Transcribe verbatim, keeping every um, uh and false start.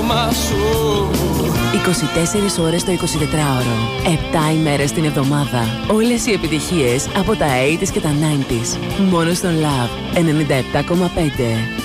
σώμα σου. είκοσι τέσσερις ώρες το εικοσιτετράωρο, επτά ημέρες την εβδομάδα. Όλες οι επιτυχίες από τα ογδόντα και τα ενενήντα. Μόνο στον Love ενενήντα επτά κόμμα πέντε.